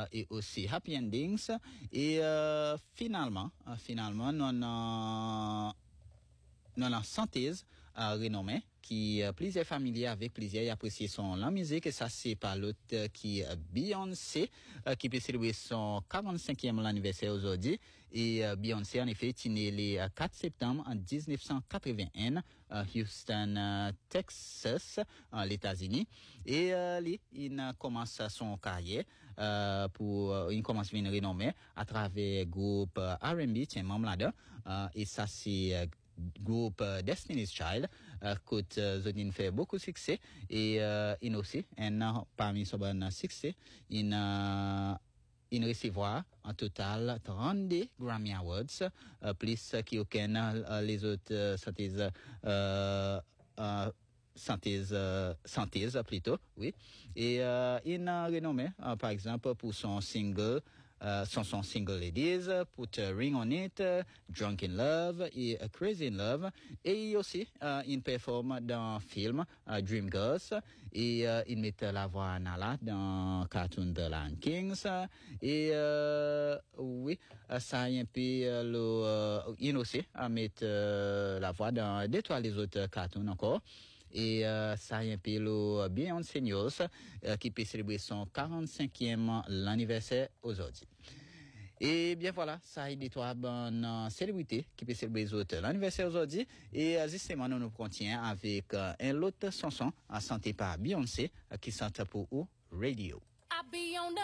et aussi Happy Endings. Et finalement, non la synthèse renommée qui plaisir familier avec plaisir et apprécier la musique et ça c'est par l'autre qui Beyoncé qui peut célébrer son 45e anniversaire aujourd'hui et Beyoncé en effet est née le 4 septembre en 1981 Houston Texas les États-Unis et il commence son carrière il commence à venir renommé à travers groupe R&B tiens membre là-dedans et ça c'est groupe Destiny's Child côte Zodine fait beaucoup de succès et il aussi parmi son bon succès il recevra en total 32 Grammy Awards plus qu'aucun les autres synthèse plutôt oui et il a renommé par exemple pour son single son single Ladies, Put a Ring on It, Drunk in Love et Crazy in Love. Et aussi, il performe dans le film Dreamgirls et il met la voix à Nala dans le cartoon de Lion Kings. Et oui, ça y est un peu il aussi met la voix dans deux trois les autres cartoons encore. Et ça y est un peu le Beyoncé News qui peut célébrer son 45e l'anniversaire aujourd'hui. Et bien voilà, ça y est toi bonne célébrité qui peut célébrer l'anniversaire aujourd'hui et justement nous continuons avec un autre chanson chanté par Beyoncé qui chante pour Radio.